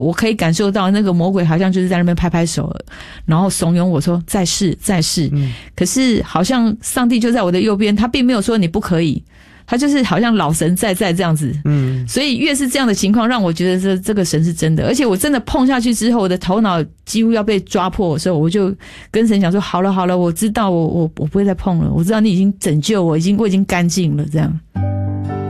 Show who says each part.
Speaker 1: 我可以感受到那个魔鬼好像就是在那边拍拍手，然后怂恿我说再试再试。可是好像上帝就在我的右边，他并没有说你不可以，他就是好像老神在这样子。所以越是这样的情况，让我觉得这个神是真的。而且我真的碰下去之后，我的头脑几乎要被抓破的时候，我就跟神讲说好了，我知道我不会再碰了，我知道你已经拯救我，我已经干净了这样。